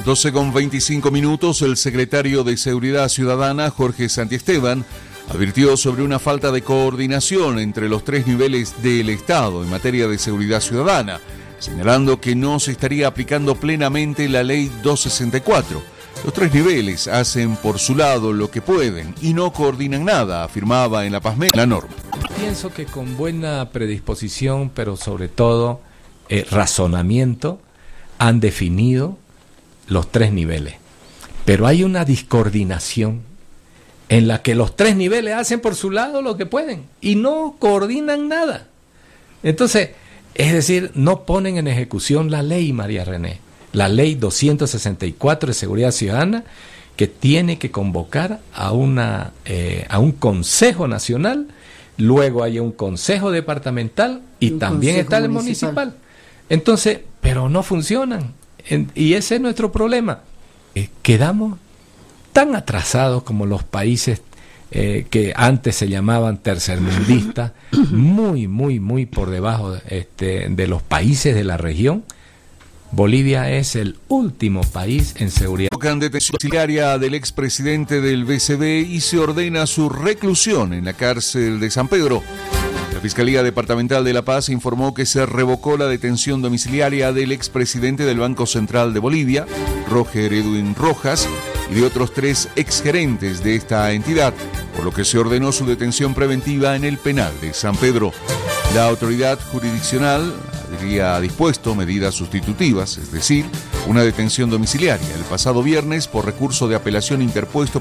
12:25, el secretario de Seguridad Ciudadana, Jorge Santiesteban, advirtió sobre una falta de coordinación entre los tres niveles del Estado en materia de seguridad ciudadana, señalando que no se estaría aplicando plenamente la Ley 264. Los tres niveles hacen por su lado lo que pueden y no coordinan nada, afirmaba en La Paz Media la norma. Pienso que con buena predisposición, pero sobre todo razonamiento, han definido los tres niveles. Pero hay una discoordinación en la que los tres niveles hacen por su lado lo que pueden y no coordinan nada. Entonces, es decir, no ponen en ejecución la ley, María René, la ley 264 de seguridad ciudadana, que tiene que convocar a un consejo nacional, luego hay un consejo departamental y también está el municipal. Entonces, pero no funcionan. Y ese es nuestro problema. Quedamos tan atrasados como los países que antes se llamaban tercermundistas, muy por debajo de los países de la región. Bolivia es el último país en seguridad. Detención domiciliaria del expresidente del BCB y se ordena su reclusión en la cárcel de San Pedro. La Fiscalía Departamental de La Paz informó que se revocó la detención domiciliaria del expresidente del Banco Central de Bolivia, Roger Edwin Rojas, y de otros 3 exgerentes de esta entidad, por lo que se ordenó su detención preventiva en el penal de San Pedro. La autoridad jurisdiccional habría dispuesto medidas sustitutivas, es decir, una detención domiciliaria, el pasado viernes por recurso de apelación interpuesto